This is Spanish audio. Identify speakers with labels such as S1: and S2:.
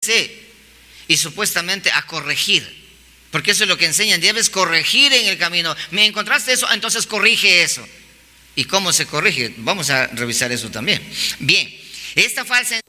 S1: Sí, y supuestamente a corregir, porque eso es lo que enseñan, debes corregir en el camino. ¿Me encontraste eso? Entonces corrige eso. ¿Y cómo se corrige? Vamos a revisar eso también. Bien, esta falsa